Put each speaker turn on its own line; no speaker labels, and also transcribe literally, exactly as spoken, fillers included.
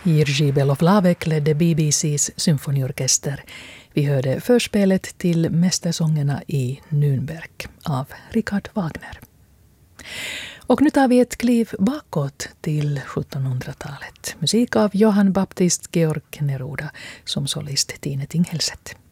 Jiří Belohlavek ledde B B C:s symfoniorkester. Vi hörde förspelet till Mästersångerna i Nürnberg av Richard Wagner. Och nu tar vi ett kliv bakåt till sjuttonhundratalet. Musik av Johann Baptist Georg Neruda som solist Tine Tingelset.